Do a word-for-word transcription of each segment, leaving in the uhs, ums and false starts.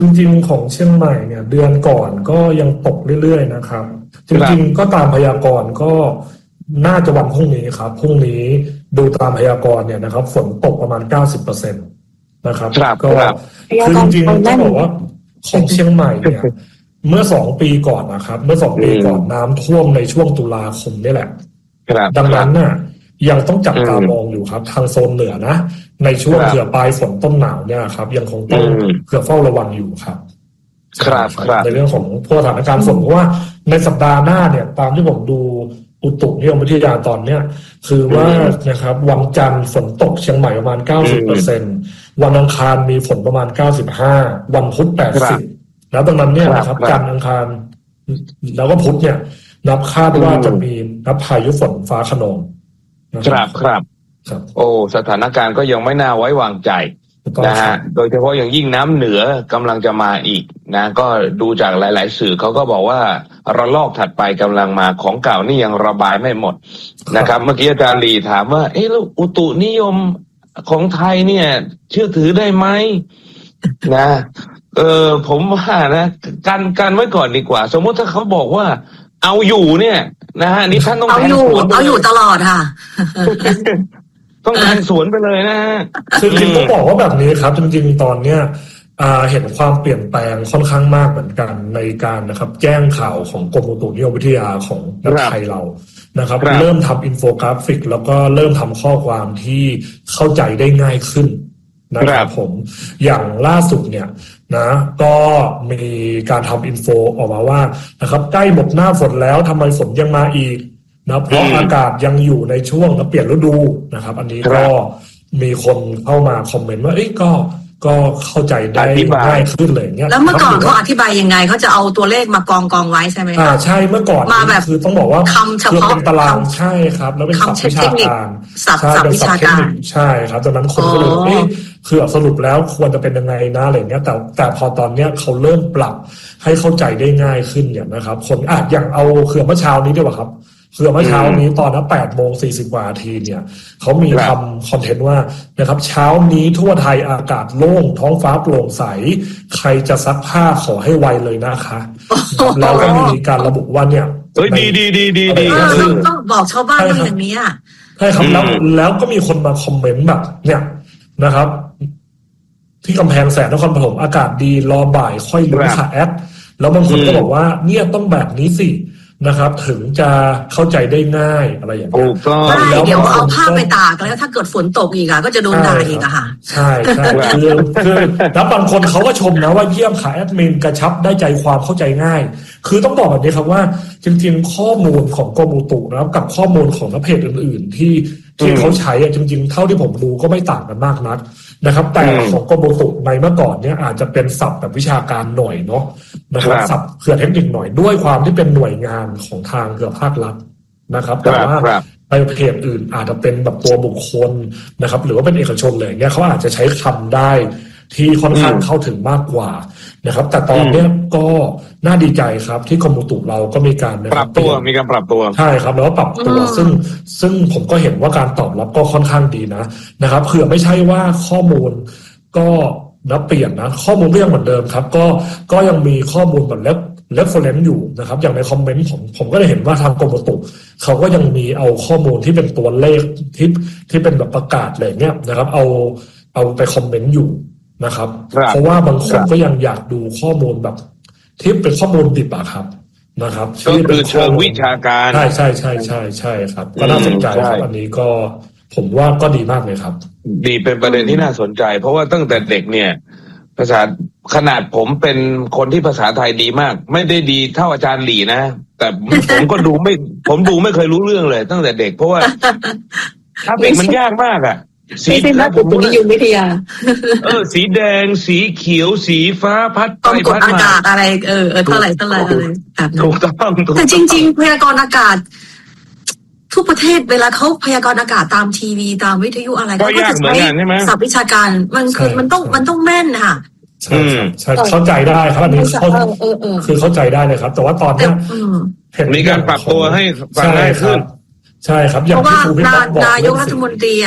จริงๆของเชียงใหม่เนี่ยเดือนก่อนก็ยังตกเรื่อยๆนะครับจริงๆก็ตามพยากรณ์ก็น่าจะวันพรุ่งนี้ครับพรุ่งนี้ดูตามพยากรณ์เนี่ยนะครับฝนตกประมาณ เก้าสิบเปอร์เซ็นต์ นะครับก็คือจริงๆต้องบอกว่าของเชียงใหม่เนี่ยเมื่อสองปีก่อนนะครับเมื่อสองปีก่อนน้ำท่วมในช่วงตุลาคมนี่แหละดังนั้นน่ะยังต้องจับตามองอยู่ครับทางโซนเหนือนะในช่วงเกือบปลายฝนต้นหนาวเนี่ยครับยังคงต้องเกือบเฝ้าระวังอยู่ครับครับในเรื่องของพวกสถานการณ์ฝนเพราะว่าในสัปดาห์หน้าเนี่ยตามที่ผมดูอุตุนิยมวิทยาตอนเนี้ยคือว่านะครับวันจันทร์ฝนตกเชียงใหม่ประมาณ เก้าสิบเปอร์เซ็นต์ วันอังคารมีฝนประมาณ เก้าสิบห้า วันพุธ แปดสิบ แล้วดังนั้นเนี่ยนะครับจันทร์อังคารแล้วก็พุธเนี่ยนับคาดว่าจะมีนับพายุฝนฟ้าคะนองครับครับโอ้สถานการณ์ก็ยังไม่น่าไว้วางใจนะฮะโดยเฉพาะอย่างยิ่งน้ำเหนือกำลังจะมาอีกนะก็ดูจากหลายๆสื่อเขาก็บอกว่าระลอกถัดไปกำลังมาของเก่านี่ยังระบายไม่หมดนะครับเมื่อกี้อาจารย์ลีถามว่าเอ๊ะแล้วอุตุนิยมของไทยเนี่ยเชื่อถือได้ไหมนะเออผมว่านะกันกันไว้ก่อนดีกว่าสมมติถ้าเขาบอกว่าเอาอยู่เนี่ยนะฮะนี่ท่านต้องเอาอยู่เอาอยู่ตลอดค่ะต้องแทงสวนไปเลยนะฮะจริงๆต้องบอกว่าแบบนี้ครับจริงๆตอนเนี้ยเห็นความเปลี่ยนแปลงค่อนข้างมากเหมือนกันในการนะครับแจ้งข่าวของกรมอุตุนิยมวิทยาของไทยเรานะครับเริ่มทำอินโฟกราฟิกแล้วก็เริ่มทำข้อความที่เข้าใจได้ง่ายขึ้นนะครับผมอย่างล่าสุดเนี่ยนะก็มีการทำอินโฟออกมาว่านะครับใกล้หมดหน้าฝนแล้วทำไมฝนยังมาอีกนะเพราะอากาศยังอยู่ในช่วงเปลี่ยนฤดูนะครับอันนี้ก็มีคนเข้ามาคอมเมนต์ว่าเอ้ยก็ก็เข้าใจได้ง่ายขึ้นเลยเนี่ยแล้วเมื่อก่อนเขาอธิบายยังไงเขาจะเอาตัวเลขมากองกองไว้ใช่ไหมอ่าใช่เมื่อก่อนมาแบบคือต้องบอกว่าคำเฉพาะเป็นตารางใช่ครับแล้วเป็นศัพท์วิชาการศัพท์วิชาการใช่ครับจากนั้นคนก็เลยเอ๊ะคือสรุปแล้วควรจะเป็นยังไงนะอะไรเงี้ยแต่แต่พอตอนเนี้ยเขาเริ่มปรับให้เข้าใจได้ง่ายขึ้นเนี่ยนะครับคนอาจอย่างเอาเขื่อนเมื่อเช้านี้ดีกว่าครับคือเมื่อเช้านี้ตอนนั้นแปดโมงสี่สิบกว่านาทีเนี่ยเขามีทำคอนเทนต์ว่านะครับเช้านี้ทั่วไทยอากาศโล่งท้องฟ้าโปร่งใสใครจะซักผ้าขอให้ไวเลยนะคะแล้วก็มีการระบุว่าเนี่ยเฮ้ยดีดีดีดีดีต้องบอกชาวบ้านว่าอย่างนี้อ่ะใช่ครับแล้วแล้วก็มีคนมาคอมเมนต์แบบเนี่ยนะครับที่กำแพงแสนนครปฐมอากาศดีรอบ่ายค่อยลุ้นค่ะแอดแล้วบางคนก็บอกว่าเนี่ยต้องแบบนี้สินะครับถึงจะเข้าใจได้ง่ายอะไรอย่างเงี้ยเดี๋ยวเอาผ้าไปตากแล้วถ้าเกิดฝนตกอีกอะก็จะโดนด่าอีกอะค่ะใช่ใช่คือคือแล้วบางคนเขาก็ชมนะว่าเยี่ยมค่ะแอดมินกระชับได้ใจความเข้าใจง่ายคือต้องบอกแบบนี้ครับว่าจริงๆข้อมูลของกรมอุตุนะครับกับข้อมูลของนักเพจอื่นๆที่ที่เขาใช้จริงๆเท่าที่ผมดูก็ไม่ต่างกันมากนักนะครับแต่ของกรมอุตุในเมื่อก่อนเนี่ยอาจจะเป็นศัพท์แบบวิชาการหน่อยเนาะนะครับศัพท์เขื่อนเทคนิคหน่อยด้วยความที่เป็นหน่วยงานของทางเขื่อนภาครัฐนะครับแต่ว่าในเพจอื่นอาจจะเป็นแบบตัวบุคคลนะครับหรือว่าเป็นเอกชนเลยเนี่ยเขาอาจจะใช้คำได้ที่ค่อนข้างเข้าถึงมากกว่านะครับแต่ตอนนี้ก็น่าดีใจครับที่กรมอุตุเราก็มีการปรับตัวมีการปรับตัวใช่ครับแล้วก็ปรับตัวซึ่งซึ่งผมก็เห็นว่าการตอบรับก็ค่อนข้างดีนะนะครับเผื่อไม่ใช่ว่าข้อมูลก็นับเปลี่ยนนะข้อมูลก็ยังเหมือนเดิมครับก็ก็ยังมีข้อมูลแบบเล็กเรฟเฟอเรนซ์อยู่นะครับอย่างในคอมเมนต์ผมผมก็ได้เห็นว่าทางกรมอุตุเขาก็ยังมีเอาข้อมูลที่เป็นตัวเลขที่ที่เป็นแบบประกาศอะไรเงี้ยนะครับเอาเอาไปคอมเมนต์อยู่นะครับเพราะว่าบางคนก็ยังอยากดูข้อมูลแบบที่เป็นข้อมูลดิบอะครับนะครับก็คือเชิงวิชาการใช่ใช่ใช่ใช่ใช่ครับก็น่าสนใจครับอันนี้ก็ผมว่าก็ดีมากเลยครับดีเป็นประเด็นที่น่าสนใจเพราะว่าตั้งแต่เด็กเนี่ยภาษาขนาดผมเป็นคนที่ภาษาไทยดีมากไม่ได้ดีเท่าอาจารย์หลี่นะแต่ผมก็ดูไม่ผมดูไม่เคยรู้เรื่องเลยตั้งแต่เด็กเพราะว่าถ้าเด็กมันยากมากอ่ะสีนักอุตุนิยมวิทยาเออสีแดงสีเขียวสีฟ้าพัดไปพัดมาอากาศอะไรเออเออเท่าไหร่เท่าไหร่อะไรถูกต้องแต่จริงๆพยากรณ์อากาศทุกประเทศเวลาเขาพยากรณ์อากาศตามทีวีตามวิทยุอะไรเขาก็จะใช้ศัพท์วิชาการมันคือมันต้องมันต้องแม่นค่ะใช่ใช่เข้าใจได้ครับอันนี้เขาคือเข้าใจได้เลยครับแต่ว่าตอนนี้เห็นมีการปรับตัวให้ฟังง่ายขึ้นใช่ครับเพราะว่านายกรัฐมนตรีอ่ะ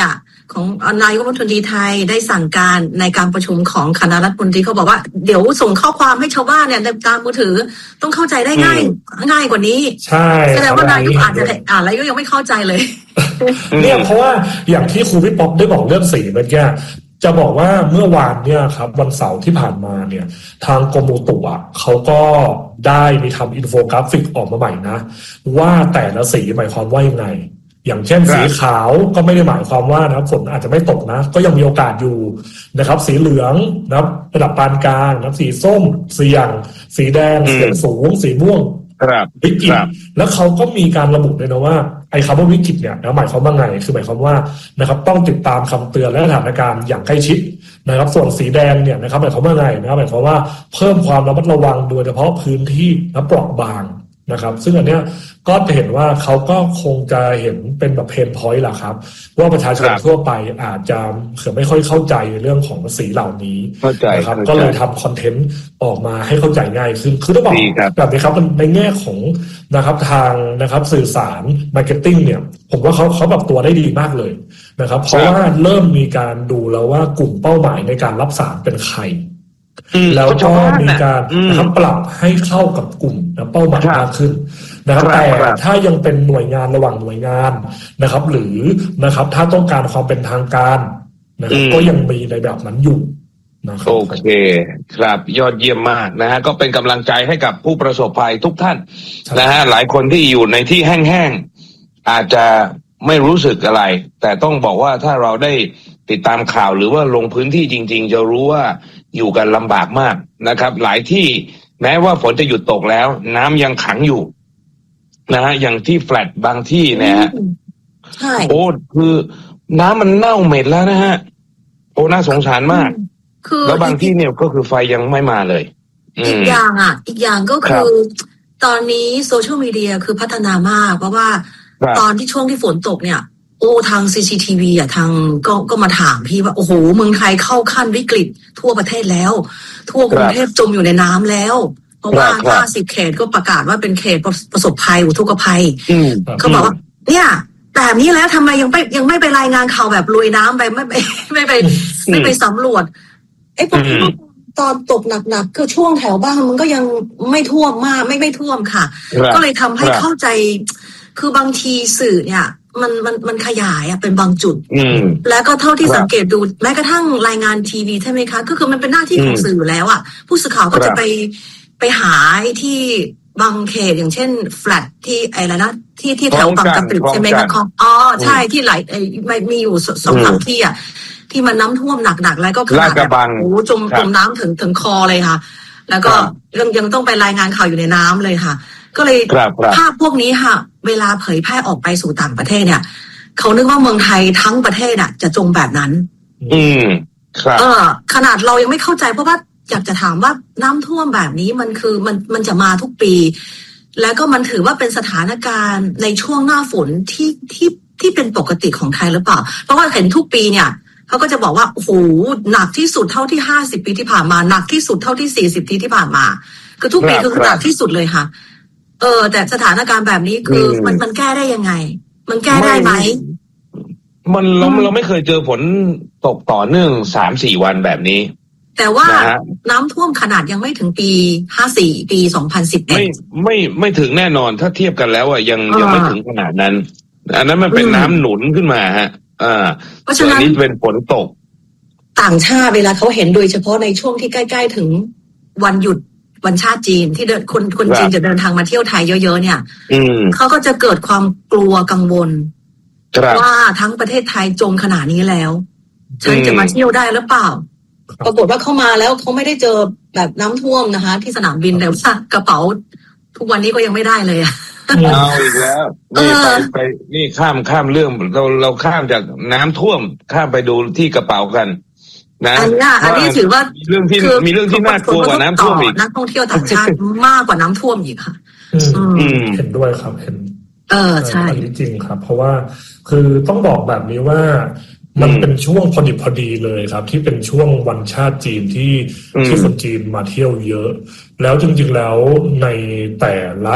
ของนายกรัฐมนตรีไทยได้สั่งการในการประชุมของคณะรัฐมนตรีเขาบอกว่าเดี๋ยวส่งข้อความให้ชาวบ้านเนี่ยในตามมือถือต้องเข้าใจได้ง่ายง่ายกว่านี้ใช่แสดงว่านายกอาจจะอ่านแล้วยังไม่เข้าใจเลยเนี่ยเพราะว่าอย่างที่ครูพี่ป๊อกได้บอกเรื่องสีเมื่อกี้จะบอกว่าเมื่อวานเนี่ยครับวันเสาร์ที่ผ่านมาเนี่ยทางกรมอุตุอ่ะเขาก็ได้มีทำอินโฟกราฟิกออกมาใหม่นะว่าแต่ละสีหมายความว่ายังไงอย่างเช่นสีขาวก็ไม่ได้หมายความว่านะฝนอาจจะไม่ตกนะก็ยังมีโอกาสอยู่นะครับสีเหลืองนะครับระดับปานกลางนะครับสีส้มเสี่ยงสีแดงเสี่ยงสูงสีม่วงวิกฤตแล้วเขาก็มีการระบุด้วยนะว่าไอ้คำว่าวิกฤตเนี่ยนะหมายความว่าไงคือหมายความว่านะครับต้องติดตามคำเตือนและสถานการณ์อย่างใกล้ชิดนะครับส่วนสีแดงเนี่ยนะครับหมายความว่าไงนะครับหมายความว่าเพิ่มความระมัดระวังโดยเฉพาะพื้นที่และเปราะบางนะครับซึ่งอันเนี้ยก็จะเห็นว่าเขาก็คงจะเห็นเป็นแบบเพนพอยต์แหละครับว่าประชาชนทั่วไปอาจจะเผื่อไม่ค่อยเข้าใจเรื่องของสีเหล่านี้นะครับก็เลยทำคอนเทนต์ออกมาให้เข้าใจง่ายขึ้นคือต้องบอกแบบนี้ครับในแง่ของนะครับทางนะครับสื่อสารมาร์เก็ตติ้งเนี่ยผมว่าเขาเขาแบบตัวได้ดีมากเลยนะครับเพราะว่าเริ่มมีการดูแล้วว่ากลุ่มเป้าหมายในการรับสารเป็นใครแล้วก็มีการนะครับปรับให้เข้ากับกลุ่มนะเป้าหมายมากขึ้นนะครับแต่ถ้ายังเป็นหน่วยงานระหว่างหน่วยงานนะครับหรือนะครับถ้าต้องการความเป็นทางการนะครับก็ยังมีในแบบนั้นอยู่นะครับโอเคครับยอดเยี่ยมมากนะฮะก็เป็นกำลังใจให้กับผู้ประสบภัยทุกท่านนะฮะหลายคนที่อยู่ในที่แห้งๆอาจจะไม่รู้สึกอะไรแต่ต้องบอกว่าถ้าเราได้ติดตามข่าวหรือว่าลงพื้นที่จริงๆจะรู้ว่าอยู่กันลำบากมากนะครับหลายที่แม้ว่าฝนจะหยุดตกแล้วน้ำยังขังอยู่นะฮะอย่างที่แฟลตบางที่เนี่ยฮะใช่โอ้คือน้ำมันเน่าเหม็นแล้วนะฮะโอ้น่าสงสารมากแล้วบางที่เนี่ยก็คือไฟยังไม่มาเลยอีกอย่างอ่ะอีกอย่างก็คือตอนนี้โซเชียลมีเดียคือพัฒนามากเพราะว่าตอนที่ช่วงที่ฝนตกเนี่ยโอ้ทาง ซี ซี ที วี อ่ะทางก็ก็มาถามพี่ว่าโอ้โหเมืองไทยเข้าขั้นวิกฤตทั่วประเทศแล้วทั่วกรุงเทพจมอยู่ในน้ำแล้วเพราะว่าห้าสิบเขตก็ประกาศว่าเป็นเขตประสบภัยอุทกภัยเขาบอกว่าเนี่ยแบบนี้แล้วทำไมยังไปยังไม่ไปรายงานข่าวแบบลุยน้ำไปไม่ไปไม่ไปไม่ไปสำรวจไอ้พวกตอนตกหนักๆคือช่วงแถวบ้านมันก็ยังไม่ท่วมมากไม่ไม่ท่วมค่ะก็เลยทำให้เข้าใจคือบางทีสื่อเนี่ยมันมันมันขยายอะเป็นบางจุดแล้วก็เท่าที่สังเกตดูแม้กระทั่งรายงานทีวีใช่ไหมคะก็คือมันเป็นหน้าที่ของสื่อแล้วอะผู้สื่อข่าวก็จะไปไปหาที่บางเขตอย่างเช่นแฟลตที่อะไรนะที่ที่แถวบางกะปิใช่ไหมคะอ๋อใช่ที่ไหลไม่มีอยู่สองสามที่อะที่มันน้ำท่วมหนักๆแล้วก็ขนาดแบบโอ้จมจมน้ำถึงถึงคอเลยค่ะแล้วก็ยังยังต้องไปรายงานข่าวอยู่ในน้ำเลยค่ะก็เลยภาพพวกนี้ค่ะเวลาเผยแพร่ออกไปสู่ต่างประเทศเนี่ยเขานึกว่าเมืองไทยทั้งประเทศอ่ะจะจมแบบนั้นอืมครับเออขนาดเรายังไม่เข้าใจเพราะว่าอยากจะถามว่าน้ำท่วมแบบนี้มันคือมันมันจะมาทุกปีแล้วก็มันถือว่าเป็นสถานการณ์ในช่วงหน้าฝนที่ที่ที่เป็นปกติของไทยหรือเปล่าเพราะว่าเห็นทุกปีเนี่ยเขาก็จะบอกว่าโอ้โหหนักที่สุดเท่าที่ห้าสิบปีที่ผ่านมาหนักที่สุดเท่าที่สี่สิบปีที่ผ่านมาคือทุกปีคือหนักที่สุดเลยค่ะเออแต่สถานการณ์แบบนี้คือมันมันแก้ได้ยังไงมันแก้ได้ไหมมันเราเราไม่เคยเจอฝนตกต่อเนื่องสามสี่วันแบบนี้แต่ว่าน้ำท่วมขนาดยังไม่ถึงปีห้าสี่ปีสองพันสิบเอ็ดไม่ไม่ไม่ถึงแน่นอนถ้าเทียบกันแล้วอ่ะยังยังไม่ถึงขนาดนั้นอันนั้นมันเป็นน้ำหนุนขึ้นมาฮะอ่าเพราะฉะนั้นนี้เป็นฝนตกต่างชาติเวลาเขาเห็นโดยเฉพาะในช่วงที่ใกล้ๆถึงวันหยุดวันชาติจีนที่เดินคนคนจีนจะเดินทางมาเที่ยวไทยเยอะๆเนี่ยเขาก็จะเกิดความกลัวกังวลว่าทั้งประเทศไทยจมขนาดนี้แล้วฉันจะมาเที่ยวได้หรือเปล่าปรากฏว่าเข้ามาแล้วเขาไม่ได้เจอแบบน้ำท่วมนะคะที่สนามบินแต่ว่ากระเป๋าทุกวันนี้ก็ยังไม่ได้เลยอะเอาอีกแล้วนี่ไปไปนี่ข้ามข้ามเรื่องเราเราข้ามจากน้ำท่วมข้ามไปดูที่กระเป๋ากันนะอันนี้อันนี้ถือว่าเรื่องที่มีเรื่องที่น่ากลัวกว่าน้ำท่วมอีกนักท่องเที่ยวต่างชาติมากกว่าน้ำท่วมอีกค่ะเห็นด้วยครับเห็นเออใช่อันนี้จริงครับเพราะว่าคือต้องบอกแบบนี้ว่ามันเป็นช่วงพอดิบพอดีเลยครับที่เป็นช่วงวันชาติจีนที่ที่คนจีนมาเที่ยวเยอะแล้วจริงๆแล้วในแต่ละ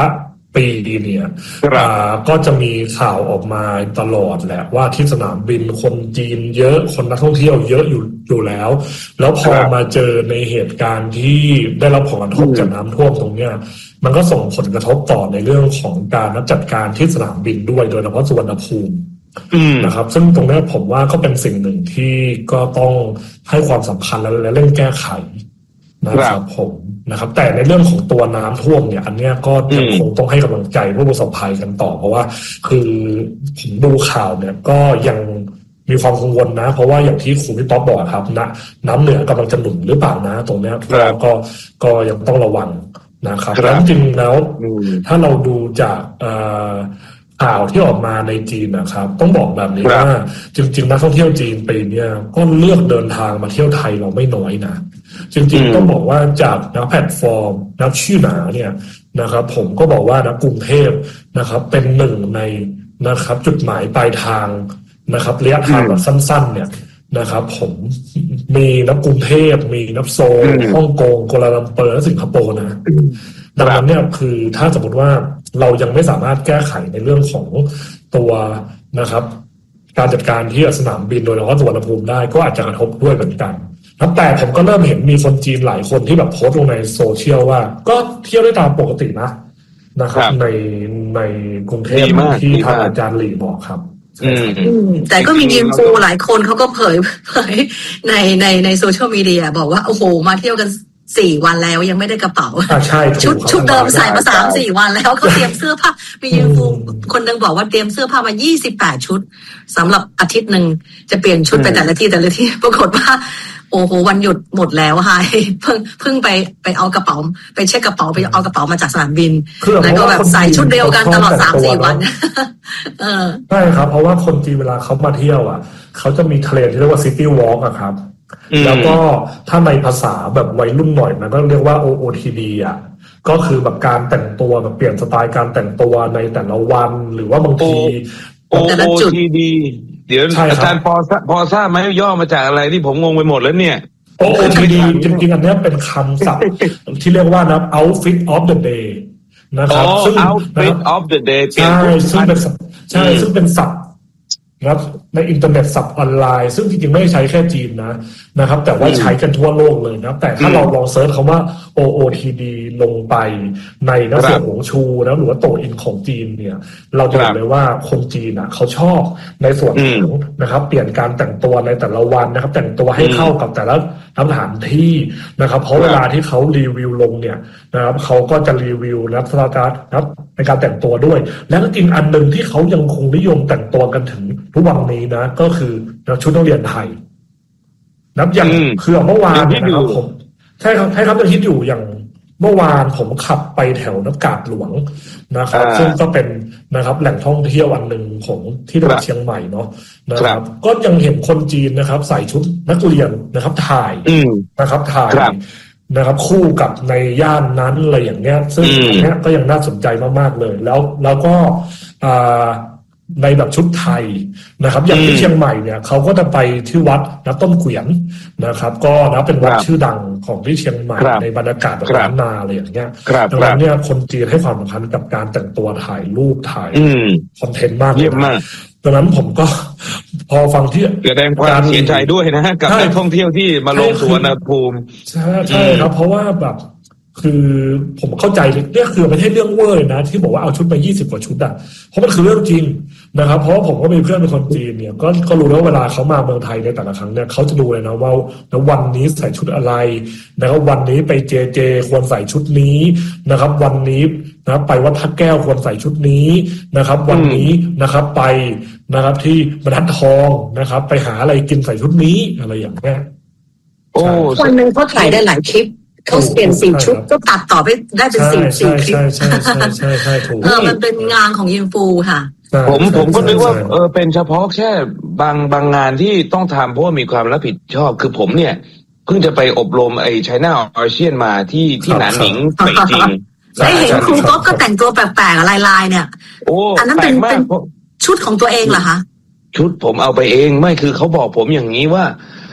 ปีเนี่ยก็จะมีข่าวออกมาตลอดแหละว่าที่สนามบินคนจีนเยอะคนนักท่องเที่ยวเยอะอยู่อยู่แล้วแล้วพอมาเจอในเหตุการณ์ที่ได้รับผลกระทบจากน้ำท่วมตรงเนี้ยมันก็ส่งผลกระทบต่อในเรื่องของการจัดการที่สนามบินด้วยโดยเฉพาะสุวรรณภูมินะครับซึ่งตรงนี้ผมว่าก็เป็นสิ่งหนึ่งที่ก็ต้องให้ความสำคัญและเร่งแก้ไขนะครับผมนะครับแต่ในเรื่องของตัวน้ำท่วมเนี่ยอันเนี้ยก็ยังคงต้องให้กำลังใจผู้ประสบภัยกันต่อเพราะว่าคือผมดูข่าวเนี่ยก็ยังมีความกังวลนะเพราะว่าอย่างที่ครูพี่ป๊อปบอกครับนะน้ำเหนือกำลังจะหนุนหรือเปล่านะตรงเนี้ยเราก็ก็ยังต้องระวังนะครับแล้วจริงแล้วถ้าเราดูจากข่าวที่ออกมาในจีนนะครับต้องบอกแบบนี้ว่าจริงๆนักท่องเที่ยวจีนปีนี้ก็เลือกเดินทางมาเที่ยวไทยเราไม่น้อยนะจริงๆต้องบอกว่าจากนักแพลตฟอร์มนักชื่อหนาเนี่ยนะครับผมก็บอกว่านะกรุงเทพนะครับเป็นหนึ่งในนะครับจุดหมายปลายทางนะครับระยะทางแบบสั้นๆเนี่ยนะครับผมมีนักกรุงเทพมีนักโซลฮ่องกงกัวลาลัมเปอร์และสิงคโปร์นะดังนั้นเนี่ยคือถ้าสมมติว่าเรายังไม่สามารถแก้ไขในเรื่องของตัวนะครับการจัดการที่สนามบินโดยเฉพาะสุวรรณภูมิได้ก็อาจจะกระทบด้วยเหมือนกันแต่ผมก็เริ่มเห็นมีคนจีนหลายคนที่แบบโพสต์ลงในโซเชียลว่าก็เที่ยวได้ตามปกตินะนะครับในในกรุงเทพที่ทางอาจารย์หลี่บอกครับแต่ก็มียิมฟูหลายคนเขาก็เผยเผยในในในโซเชียลมีเดียบอกว่าโอ้โหมาเที่ยวกันสี่วันแล้วยังไม่ได้กระเป๋าชุดชุดเดิมใส่มาสามสี่วันแล้วเขาเตรียมเสื้อผ้ามียิมฟูคนนึงบอกว่าเตรียมเสื้อผ้ามายี่สิบแปดชุดสำหรับอาทิตย์หนึ่งจะเปลี่ยนชุดไปแต่ละที่แต่ละที่ปรากฏว่าโอ้โหวันหยุดหมดแล้วค่ะเพิ่งเพิ่งไปไปเอากระเป๋าไปเช็คกระเป๋าไปเอากระเป๋ามาจากสนามบินแล้วก็แบบใส่ชุดเดียวกันตลอดสามสี่วันใช่ครับเพราะว่าคนจีนเวลาเขามาเที่ยวอ่ะเขาจะมีเทรนที่เรียกว่าซิตี้วอล์กอะครับแล้วก็ถ้าในภาษาแบบวัยรุ่นหน่อยมันก็เรียกว่า โอ โอ ที ดี อ่ะก็คือแบบการแต่งตัวแบบเปลี่ยนสไตล์การแต่งตัวในแต่ละวันหรือว่าบางทีโอ โอ ที ดี เดี๋ยวอาจารย์พอพอทราบไหมย่อมาจากอะไรที่ผมงงไปหมดแล้วเนี่ยโอ โอ ที ดี จริงๆอันนี้เป็นคำศัพท์ที่เรียกว่านะ outfit of the day นะครับซึ่ง outfit of the day ใช่ซึ่งเป็นใช่ซึ่งเป็นศัพท์นะครับในอินเทอร์เน็ตศัพท์ออนไลน์ซึ่งจริงๆไม่ใช้แค่จีนนะนะครับแต่ว่าใช้กันทั่วโลกเลยนะแต่ถ้าเราลองเซิร์ชคำว่า โอ โอ ที ดี ลงไปในหนังสือหงชูนะหรือว่าโตอินของจีนเนี่ยเราจะเห็นเลยว่าคนจีนอ่ะเขาชอบในส่วนของนะครับเปลี่ยนการแต่งตัวในแต่ละวันนะครับแต่งตัวให้เข้ากับแต่ละสถานที่นะครับเพราะเวลาที่เขารีวิวลงเนี่ยนะครับเขาก็จะรีวิวและสตาร์ทนะครับในการแต่งตัวด้วยแล้วก็จริงอันหนึ่งที่เขายังคงนิยมแต่งตัวกันถึงทุกวันนี้นะก็คือชุดนักเรียนไทยนับอย่างคือเมื่อวานนะครับผมใช่ครับใช่ครับยังคิดอยู่อย่างเมื่อวานผมขับไปแถวนักกาดหลวงนะครับซึ่งก็เป็นนะครับแหล่งท่องเที่ยวอันหนึ่งของที่จังหวัดเชียงใหม่เนาะนะครับก็ยังเห็นคนจีนนะครับใส่ชุดนักเรียนนะครับถ่ายนะครับถ่ายนะครับคู่กับในย่านนั้นอะไรอย่างเงี้ยซึ่งอันเนี้ยก็ยังน่าสนใจมากๆเลยแล้วแล้วก็ในแบบชุดไทยนะครับอย่างที่เชียงใหม่เนี่ยเขาก็จะไปที่วัดนะต้นเกวียนนะครับก็นะเป็นวัดชื่อดังของที่เชียงใหม่ในบรรยากาศแบบล้านนาอะไรอย่างเงี้ยดังนั้นเนี่ยคนจีนให้ความสำคัญกับการแต่งตัวถ่ายรูปถ่ายคอนเทนต์มากเลยนะดังนั้นผมก็พอฟังที่แสดงความเสียใจด้วยนะกับนักท่องเที่ยวที่มาลงสุวรรณภูมิใช่ใช่ครับเพราะว่าแบบคือผมเข้าใจเนี่ยคือไม่ใช่เรื่องเวอร์นะที่บอกว่าเอาชุดมายี่สิบกว่าชุดอ่ะเพราะมันคือเรื่องจริงนะครับเพราะว่าผมก็มีเพื่อนเป็นคนจีนเนี่ยก็ก็รู้แล้วเวลาเขามาเมืองไทยในแต่ละครั้งเนี่ยเขาจะดูเลยนะว่าแล้ววันนี้ใส่ชุดอะไรนะครับวันนี้ไปเจเจควรใส่ชุดนี้นะครับวันนี้นะไปวัดพระแก้วควรใส่ชุดนี้นะครับวันนี้นะครับไปนะครับที่บรรทัดทองนะครับไปหาอะไรกินใส่ชุดนี้อะไรอย่างเงี้ยโอ้วันนึงเขาถ่ายได้หลายคลิปเขาเปลี่ยนสี่ชุดก็ตัดต่อไปได้เป็นสี่สี่คลิปใช่ใช่ใช่ใช่ถูกเออมันเป็นงานของยิมฟูค่ะผมผมก็นึกว่าเออเป็นเฉพาะแค่บางบางงานที่ต้องทำเพราะว่ามีความรับผิดชอบคือผมเนี่ยเพิ่งจะไปอบรมไอ้ไชน่าอาเซียนมาที่ที่หนานหนิงไปจริงได้เห็นครูก๊อกก็แต่งตัวแปลกๆอะไรลายเนี่ยโอ้อันนั้นเป็นเป็นชุดของตัวเองเหรอคะชุดผมเอาไปเองไม่คือเขาบอกผมอย่างนี้ว่า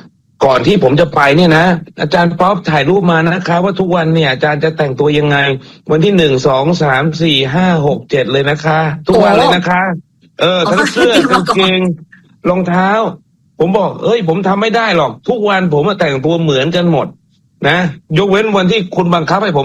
ก่อนที่ผมจะไปเนี่ยนะอาจารย์ป๊อปถ่ายรูปมานะคะว่าทุกวันเนี่ยอาจารย์จะแต่งตัวยังไงวันที่หนึ่งสองสามสี่ห้าหกเจ็ดเลยนะคะทุกวันเลยนะคะเออทั้งเสื้อกางเกงรองเท้าผมบอกเอ้ยผมทำไม่ได้หรอกทุกวันผมแต่งตัวเหมือนกันหมดนะยกเว้นวันที่คุณบังคับให้ผม